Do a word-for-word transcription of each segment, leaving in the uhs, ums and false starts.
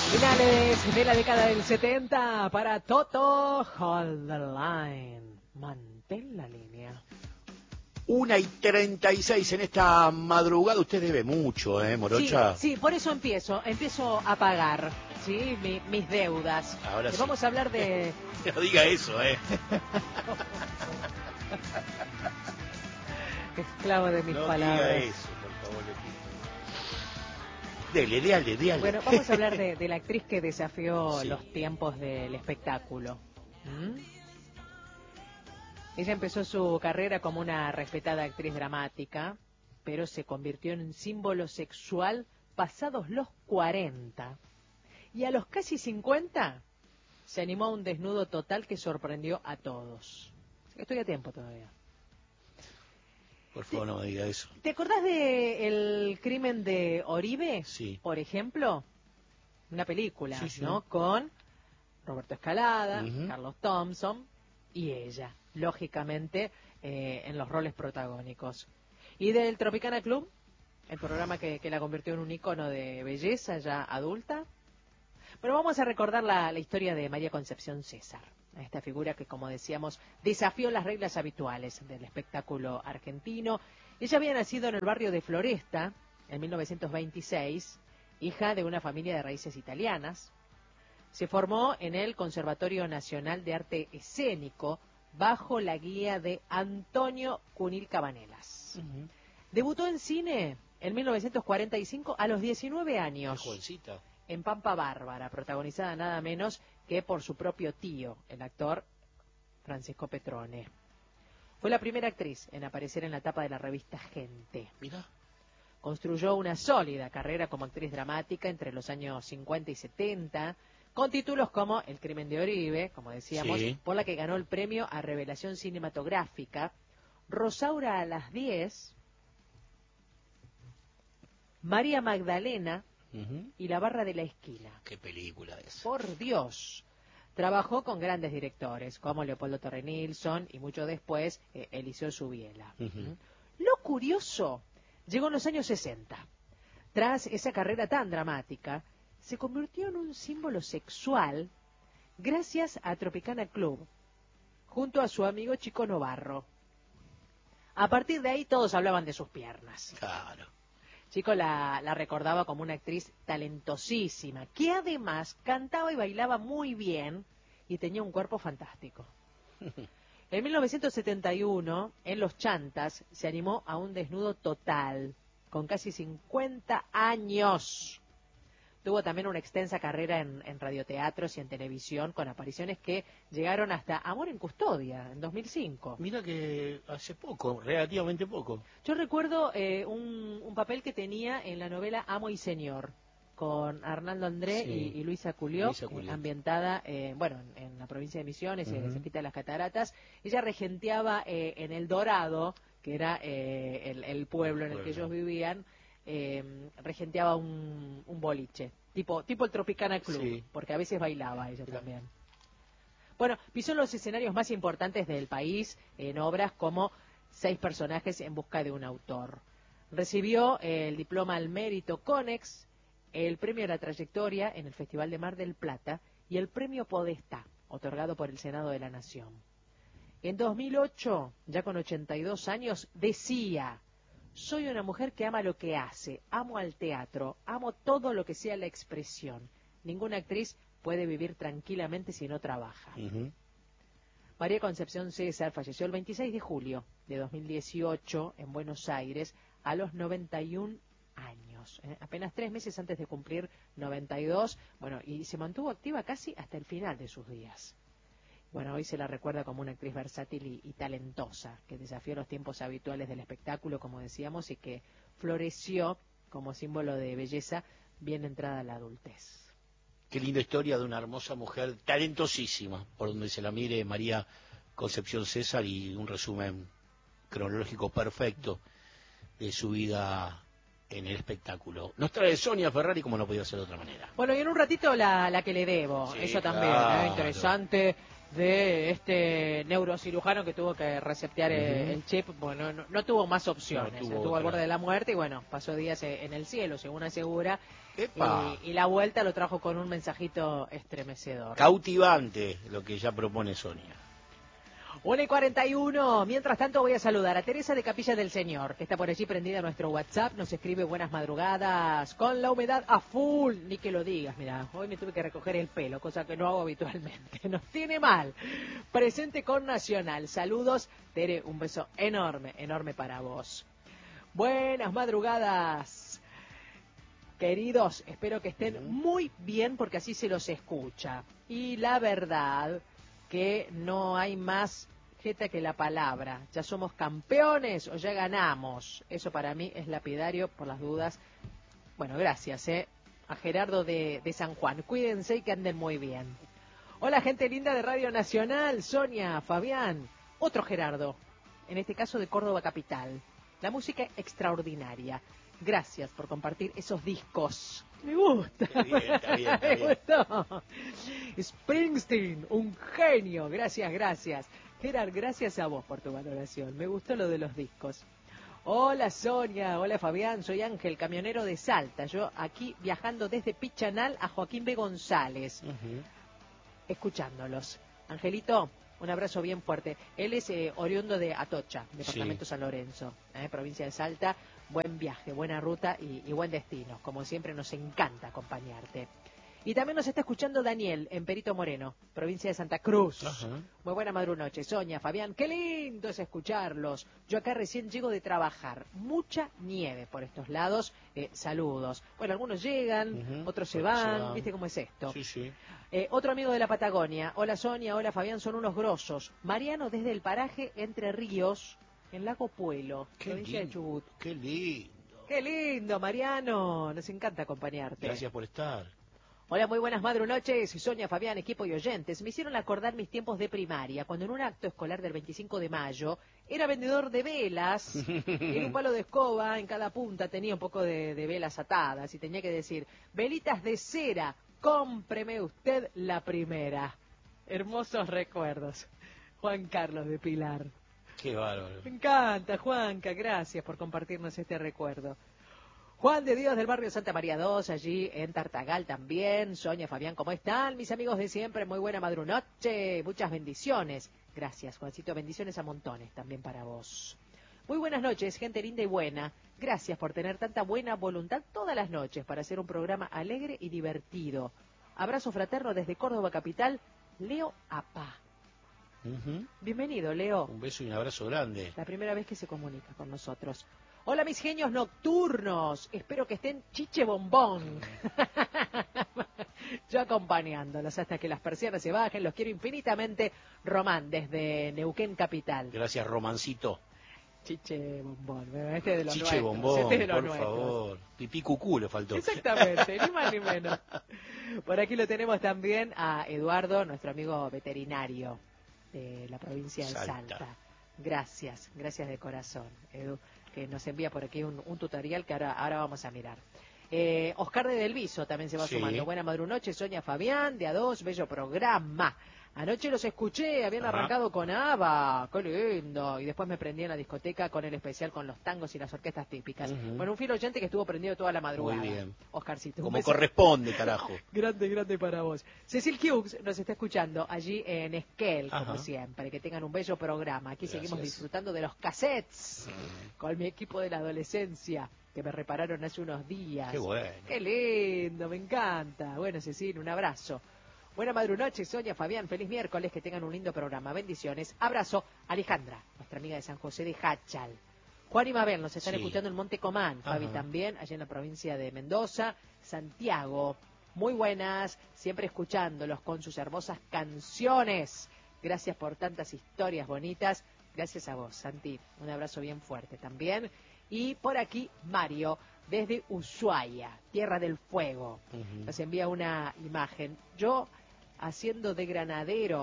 Finales de la década del setenta para Toto, Hold the Line. Mantén la línea. Una y treinta y seis en esta madrugada. Usted debe mucho, ¿eh, Morocha? Sí, sí, por eso empiezo. Empiezo a pagar, ¿sí? Mi, mis deudas. Ahora sí. Vamos a hablar de... No diga eso, ¿eh? Esclavo de mis no palabras. No diga eso, por favor, le pido. Dele, déale, déale. Bueno, vamos a hablar de, de la actriz que desafió sí. los tiempos del espectáculo. ¿Mm? Ella empezó su carrera como una respetada actriz dramática, pero se convirtió en un símbolo sexual pasados los cuarenta. Y a los casi cincuenta se animó a un desnudo total que sorprendió a todos. Estoy a tiempo todavía. Por favor, no me diga eso. ¿Te acordás del crimen de Oribe? Sí. Por ejemplo, una película, sí, sí. ¿no? Con Roberto Escalada, uh-huh. Carlos Thompson y ella, lógicamente, eh, en los roles protagónicos. Y del Tropicana Club, el programa que, que la convirtió en un ícono de belleza ya adulta. Pero vamos a recordar la, la historia de María Concepción César, esta figura que, como decíamos, desafió las reglas habituales del espectáculo argentino. Ella había nacido en el barrio de Floresta en mil novecientos veintiséis, hija de una familia de raíces italianas. Se formó en el Conservatorio Nacional de Arte Escénico bajo la guía de Antonio Cunil Cabanelas. Uh-huh. Debutó en cine en mil novecientos cuarenta y cinco a los diecinueve años. Qué jovencita. En Pampa Bárbara, protagonizada nada menos que por su propio tío, el actor Francisco Petrone. Fue la primera actriz en aparecer en la tapa de la revista Gente. Mira. Construyó una sólida carrera como actriz dramática entre los años cincuenta y setenta, con títulos como El crimen de Oribe, como decíamos, sí. por la que ganó el premio a Revelación Cinematográfica, Rosaura a las diez, María Magdalena, uh-huh. y La barra de la esquina. Qué película es. Por Dios. Trabajó con grandes directores como Leopoldo Torre Nilsson y mucho después eh, Eliseo Subiela. Uh-huh. Lo curioso llegó en los años sesenta. Tras esa carrera tan dramática, se convirtió en un símbolo sexual gracias a Tropicana Club, junto a su amigo Chico Novarro. A partir de ahí todos hablaban de sus piernas. Claro. Chico la, la recordaba como una actriz talentosísima, que además cantaba y bailaba muy bien y tenía un cuerpo fantástico. En mil novecientos setenta y uno, en Los Chantas, se animó a un desnudo total, con casi cincuenta años. Tuvo también una extensa carrera en, en radioteatros y en televisión, con apariciones que llegaron hasta Amor en Custodia, en dos mil cinco. Mira que hace poco, relativamente poco. Yo recuerdo eh, un, un papel que tenía en la novela Amo y Señor, con Arnaldo André sí. y, y Luisa Culió, eh, ambientada eh, bueno, en, en la provincia de Misiones, uh-huh. eh, cerquita de las Cataratas. Ella regenteaba eh, en El Dorado, que era eh, el, el pueblo en el que ellos vivían, eh, regenteaba un, un boliche, tipo, tipo el Tropicana Club, sí. porque a veces bailaba ella claro. también. Bueno, pisó los escenarios más importantes del país en obras como Seis personajes en busca de un autor. Recibió el diploma al mérito Conex, el premio a la trayectoria en el Festival de Mar del Plata y el premio Podestá, otorgado por el Senado de la Nación. En dos mil ocho, ya con ochenta y dos años, decía: soy una mujer que ama lo que hace, amo al teatro, amo todo lo que sea la expresión. Ninguna actriz puede vivir tranquilamente si no trabaja. Uh-huh. María Concepción César falleció el veintiséis de julio de dos mil dieciocho en Buenos Aires a los noventa y un años, ¿eh? apenas tres meses antes de cumplir noventa y dos, bueno, y se mantuvo activa casi hasta el final de sus días. Bueno, hoy se la recuerda como una actriz versátil y, y talentosa, que desafió los tiempos habituales del espectáculo, como decíamos, y que floreció como símbolo de belleza bien entrada a la adultez. Qué linda historia de una hermosa mujer, talentosísima, por donde se la mire, María Concepción César, y un resumen cronológico perfecto de su vida en el espectáculo. Nos trae Sonia Ferrari, como no podía ser de otra manera. Bueno, y en un ratito la, la que le debo, sí, eso también, claro. ¿eh? Interesante. de este neurocirujano que tuvo que resetear uh -huh. el chip. Bueno, no, no tuvo más opciones, no tuvo, estuvo al borde de la muerte y bueno, pasó días en el cielo, según asegura. Y, y la vuelta lo trajo con un mensajito estremecedor. Cautivante lo que ya propone Sonia. una y cuarenta y uno. Mientras tanto voy a saludar a Teresa de Capilla del Señor, que está por allí prendida a nuestro WhatsApp. Nos escribe buenas madrugadas, con la humedad a full. Ni que lo digas, mira, hoy me tuve que recoger el pelo, cosa que no hago habitualmente. Nos tiene mal. Presente con Nacional. Saludos, Tere, un beso enorme, enorme para vos. Buenas madrugadas, queridos. Espero que estén muy bien porque así se los escucha. Y la verdad que no hay más jeta que la palabra. Ya somos campeones o ya ganamos. Eso para mí es lapidario, por las dudas. Bueno, gracias eh, a Gerardo de, de San Juan. Cuídense y que anden muy bien. Hola, gente linda de Radio Nacional. Sonia, Fabián, otro Gerardo. En este caso de Córdoba Capital. La música extraordinaria. Gracias por compartir esos discos. Me gusta. Está bien, está bien, está bien. Me gustó. Springsteen, un genio. Gracias, gracias. Gerard, gracias a vos por tu valoración. Me gustó lo de los discos. Hola Sonia, hola Fabián, soy Ángel, camionero de Salta. Yo aquí viajando desde Pichanal a Joaquín B. González. Uh-huh. Escuchándolos. Angelito, un abrazo bien fuerte. Él es eh, oriundo de Atocha, departamento sí. San Lorenzo, eh, provincia de Salta. Buen viaje, buena ruta y, y buen destino. Como siempre nos encanta acompañarte. Y también nos está escuchando Daniel en Perito Moreno, provincia de Santa Cruz. Uh-huh. Muy buena madrunoche. Sonia, Fabián, qué lindo es escucharlos. Yo acá recién llego de trabajar. Mucha nieve por estos lados. Eh, saludos. Bueno, algunos llegan, uh-huh. otros se van. se van. ¿Viste cómo es esto? Sí, sí. Eh, otro amigo de la Patagonia. Hola Sonia, hola Fabián, son unos grosos. Mariano desde el paraje Entre Ríos, en Lago Puelo, qué provincia lindo, de Chubut. Qué lindo. Qué lindo, Mariano. Nos encanta acompañarte. Gracias por estar. Hola, muy buenas madrunoches. Sonia, Fabián, equipo y oyentes. Me hicieron acordar mis tiempos de primaria, cuando en un acto escolar del veinticinco de mayo era vendedor de velas. Y en un palo de escoba en cada punta tenía un poco de, de velas atadas y tenía que decir: velitas de cera, cómpreme usted la primera. Hermosos recuerdos. Juan Carlos de Pilar. Qué bárbaro. Me encanta, Juanca, gracias por compartirnos este recuerdo. Juan de Dios del barrio Santa María dos, allí en Tartagal también. Sonia, Fabián, ¿cómo están? Mis amigos de siempre, muy buena madrunoche, muchas bendiciones. Gracias, Juancito, bendiciones a montones también para vos. Muy buenas noches, gente linda y buena. Gracias por tener tanta buena voluntad todas las noches para hacer un programa alegre y divertido. Abrazo fraterno desde Córdoba Capital, Leo Apá. Uh-huh. Bienvenido, Leo. Un beso y un abrazo grande. La primera vez que se comunica con nosotros. Hola, mis genios nocturnos. Espero que estén chiche bombón. Yo acompañándolos hasta que las persianas se bajen. Los quiero infinitamente. Román, desde Neuquén Capital. Gracias, Romancito. Chiche bombón. Este de los chiche nuestros. bombón, este de los por nuestros. favor. Pipí cucú le faltó. Exactamente, ni más ni menos. Por aquí lo tenemos también a Eduardo, nuestro amigo veterinario de la provincia de Salta. Salta. Gracias, gracias de corazón, Edu, que nos envía por aquí un, un tutorial que ahora, ahora vamos a mirar. Eh, Oscar de Delviso también se va sí. sumando. Buena madrunoche, Sonia, Fabián, de a dos, bello programa. Anoche los escuché, habían Ajá. arrancado con ABBA, qué lindo, y después me prendí en la discoteca con el especial con los tangos y las orquestas típicas. Uh-huh. Bueno, un fiel oyente que estuvo prendido toda la madrugada. Muy bien. Oscarcito. Como corresponde, carajo. Grande, grande para vos. Cecil Hughes nos está escuchando allí en Esquel, como Ajá. siempre, que tengan un bello programa. Aquí Gracias. Seguimos disfrutando de los cassettes uh-huh. con mi equipo de la adolescencia, que me repararon hace unos días. Qué bueno. Qué lindo, me encanta. Bueno, Cecil, un abrazo. Buena madrunoche, Sonia, Fabián, feliz miércoles, que tengan un lindo programa. Bendiciones. Abrazo, Alejandra, nuestra amiga de San José de Hachal. Juan y Mabel nos están sí. escuchando en Monte Comán, Fabi Ajá. también, allá en la provincia de Mendoza. Santiago, muy buenas, siempre escuchándolos con sus hermosas canciones. Gracias por tantas historias bonitas. Gracias a vos, Santi. Un abrazo bien fuerte también. Y por aquí, Mario, desde Ushuaia, Tierra del Fuego. Uh-huh. Nos envía una imagen. Yo, haciendo de granadero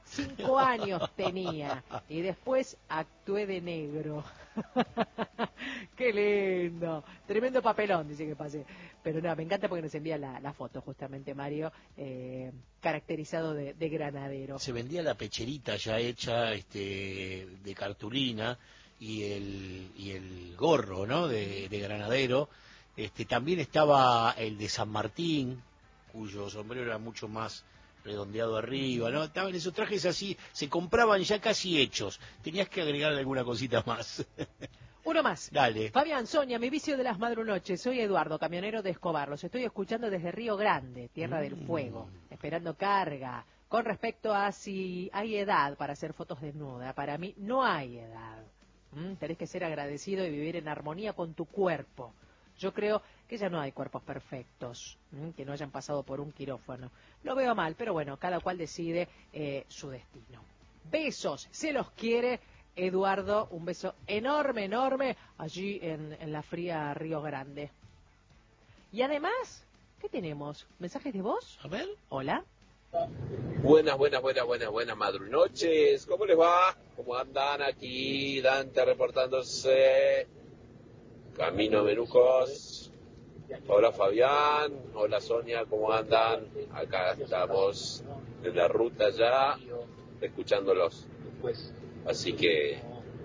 Cinco años tenía. Y después actué de negro. Qué lindo. Tremendo papelón, dice que pasé. Pero no, me encanta porque nos envía la, la foto, justamente, Mario, eh, caracterizado de, de granadero. Se vendía la pecherita ya hecha este, de cartulina y el, y el gorro, ¿no?, de, de granadero. Este, también estaba el de San Martín, cuyo sombrero era mucho más redondeado arriba, ¿no? Estaban esos trajes así, se compraban ya casi hechos. Tenías que agregarle alguna cosita más. Uno más. Dale. Fabián, Sonia, mi vicio de las madrunoches. Soy Eduardo, camionero de Escobar. Los estoy escuchando desde Río Grande, Tierra mm. del Fuego, esperando carga. Con respecto a si hay edad para hacer fotos desnuda, para mí no hay edad. ¿Mm? Tenés que ser agradecido y vivir en armonía con tu cuerpo. Yo creo que ya no hay cuerpos perfectos, ¿m? que no hayan pasado por un quirófano. Lo veo mal, pero bueno, cada cual decide eh, su destino. Besos, se los quiere Eduardo, un beso enorme, enorme, allí en, en la fría Río Grande. Y además, ¿qué tenemos? ¿Mensajes de voz? A ver. Hola. Buenas, buenas, buenas, buenas, buenas madrunoches. ¿Cómo les va? ¿Cómo andan aquí? Dante reportándose. Camino Menucos. Hola Fabián, hola Sonia, ¿cómo andan? Acá estamos en la ruta ya, escuchándolos. Así que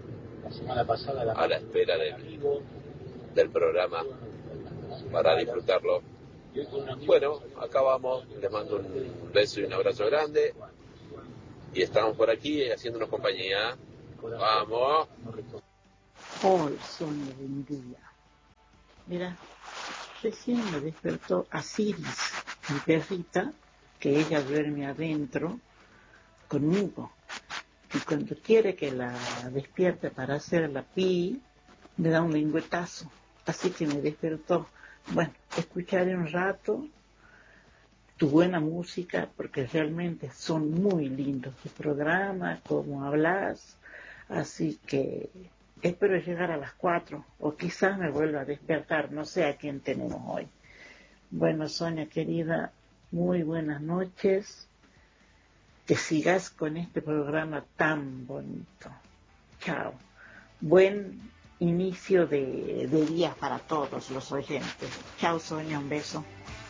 a la espera del, del programa para disfrutarlo. Bueno, acá vamos, les mando un beso y un abrazo grande. Y estamos por aquí haciéndonos compañía. ¡Vamos! Hoy son de mi día. Mira, recién me despertó Asiris, mi perrita, que ella duerme adentro conmigo. Y cuando quiere que la despierte para hacer la pi, me da un lengüetazo. Así que me despertó. Bueno, escucharé un rato tu buena música, porque realmente son muy lindos tus programas, cómo hablas. Así que espero llegar a las cuatro, o quizás me vuelva a despertar, no sé a quién tenemos hoy. Bueno, Sonia querida, muy buenas noches. Que sigas con este programa tan bonito. Chao. Buen inicio de, de día para todos los oyentes. Chao, Sonia, un beso.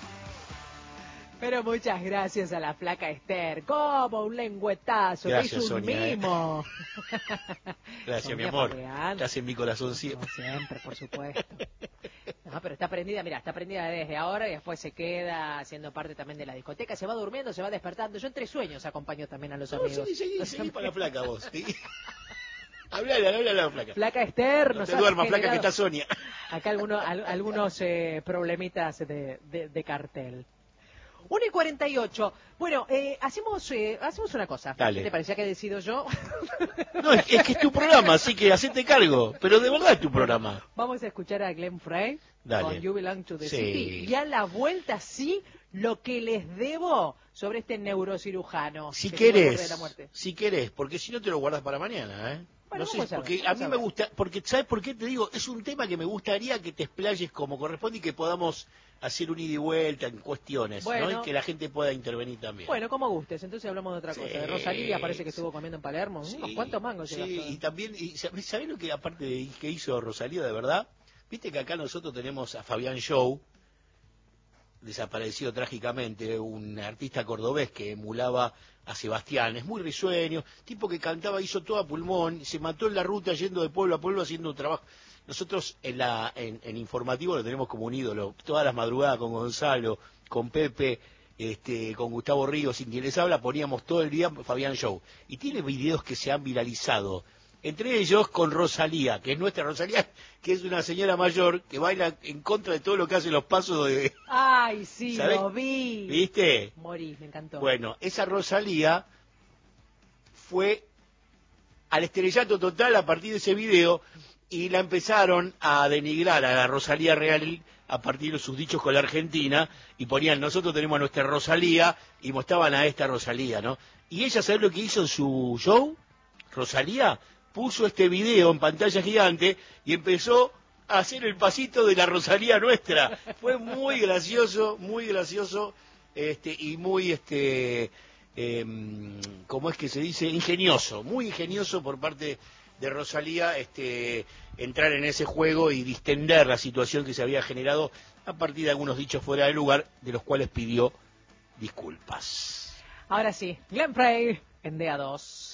Pero muchas gracias a la flaca Esther. Como un lengüetazo, gracias, te hizo un Sonia, mimo. Eh. Gracias, Sonia, mi amor. Estás en mi corazón siempre. Como siempre, por supuesto. No, pero está prendida, mira, está prendida desde ahora y después se queda haciendo parte también de la discoteca. Se va durmiendo, se va despertando. Yo entre sueños acompaño también a los no, amigos. Sí, seguí, seguí para la flaca vos. ¿Sí? Hablale, hablale a la flaca. Flaca Esther. No te duermas, flaca, que está Sonia. Acá algunos, al, algunos eh, problemitas de, de, de cartel. uno y cuarenta y ocho. Bueno, eh, hacemos eh, hacemos una cosa. Dale. ¿Qué te parecía que decido yo? No, es, es que es tu programa, así que hacete cargo. Pero de verdad es tu programa. Vamos a escuchar a Glenn Frey Dale. con You Belong to the Sí. City. Y a la vuelta, sí, lo que les debo sobre este neurocirujano. Si que querés, tuvo el borde de la muerte. si querés, porque si no te lo guardas para mañana, ¿eh? Bueno, no sé, vamos a ver, porque a vamos mí a me ver. gusta, porque ¿sabes por qué te digo? Es un tema que me gustaría que te explayes como corresponde y que podamos hacer un ida y vuelta en cuestiones, Bueno. ¿no? Y que la gente pueda intervenir también. Bueno, como gustes, entonces hablamos de otra Sí, cosa. De Rosalía parece que estuvo comiendo en Palermo. Sí, ¿Unos cuantos mangos se Sí, gastó? y también, y ¿sabés sabés lo que aparte de que hizo Rosalía de verdad? Viste que acá nosotros tenemos a Fabián Show, desaparecido trágicamente, un artista cordobés que emulaba a Sebastián, es muy risueño, tipo que cantaba, hizo todo a pulmón, se mató en la ruta yendo de pueblo a pueblo haciendo un trabajo. Nosotros en la en, en informativo lo tenemos como un ídolo, todas las madrugadas con Gonzalo, con Pepe, este, con Gustavo Ríos, sin quien les habla, poníamos todo el día Fabián Show. Y tiene videos que se han viralizado, entre ellos con Rosalía, que es nuestra Rosalía, que es una señora mayor que baila en contra de todo lo que hacen los pasos de... Ay, sí, ¿sabés? lo vi. ¿Viste? Morí, me encantó. Bueno, esa Rosalía fue al estrellato total a partir de ese video y la empezaron a denigrar a la Rosalía real a partir de sus dichos con la Argentina y ponían, nosotros tenemos a nuestra Rosalía y mostraban a esta Rosalía, ¿no? Y ella, ¿sabés lo que hizo en su show? Rosalía puso este video en pantalla gigante y empezó a hacer el pasito de la Rosalía nuestra. Fue muy gracioso, muy gracioso, este, y muy, este, eh, ¿cómo es que se dice? Ingenioso, muy ingenioso por parte de Rosalía, este, entrar en ese juego y distender la situación que se había generado a partir de algunos dichos fuera de lugar, de los cuales pidió disculpas. Ahora sí, Glenn Frey en D A dos.